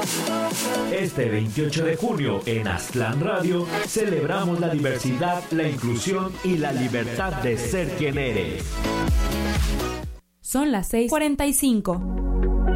Este 28 de junio en Aztlán Radio celebramos la diversidad, la inclusión y la libertad de ser quien eres. Son las 6:45.